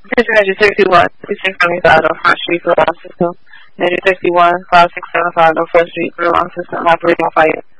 Energy 61, 2675 Front Street, Alarm System. Energy 61, 5675 Front Street, Alarm System, operating on fire.